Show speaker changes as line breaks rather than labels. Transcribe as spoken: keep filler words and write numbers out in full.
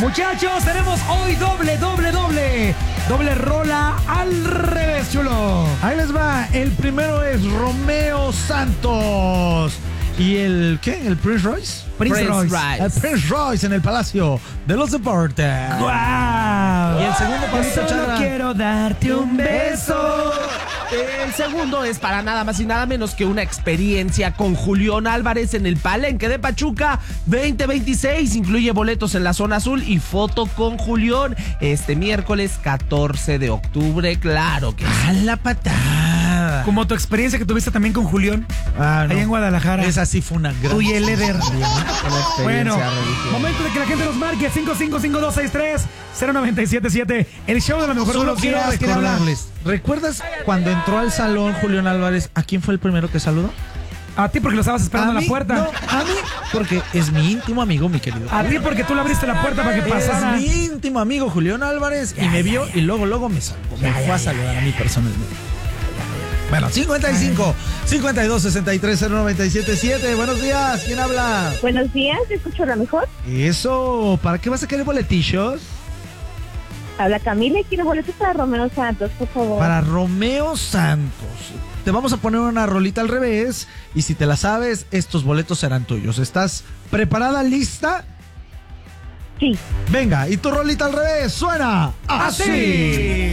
Muchachos, tenemos hoy doble, doble, doble. Doble rola al revés, chulo.
Ahí les va. El primero es Romeo Santos. ¿Y el qué? ¿El Prince Royce?
Prince,
Prince
Royce.
Royce.
El Prince Royce en el Palacio de los Deportes.
¡Guau!
Y el segundo,
Yo
Pablito
solo
Chagra.
quiero darte un beso.
El segundo es para nada más y nada menos que una experiencia con Julián Álvarez en el Palenque de Pachuca veinte veintiséis. Incluye boletos en la zona azul y foto con Julián este miércoles catorce de octubre. Claro que
¡A la patada!
Como tu experiencia que tuviste también con Julián.
Ah, no.
Allá en Guadalajara.
Esa sí fue una gran...
Tú y el Eder.
una
Bueno,
experiencia religiosa.
momento de que la gente nos marque cinco cinco cinco dos seis tres cero nueve siete siete. El show de la mejor.
Solo
Buenos
quiero
días, ¿quién habla?
recordarles. ¿Recuerdas cuando entró al salón Julián Álvarez? ¿A quién fue el primero que saludó?
A ti porque lo estabas esperando en la
mí,
puerta.
No, a mí, porque es mi íntimo amigo, mi querido.
A ti porque tú le abriste la puerta para que pasara.
Es mi íntimo amigo Julián Álvarez y me vio y luego, luego me saludó. Me fue a saludar a mí personalmente. Bueno, cincuenta y cinco, cincuenta y dos, sesenta y tres, cero nueve siete siete. Buenos días, ¿quién habla?
Buenos días, ¿te escucho la mejor?
Eso, ¿para qué vas a querer boletillos?
Habla Camila y quiero boletos para Romeo Santos, por favor.
Para Romeo Santos. Te vamos a poner una rolita al revés y si te la sabes, estos boletos serán tuyos. ¿Estás preparada, lista?
Sí.
Venga, y tu rolita al revés suena así.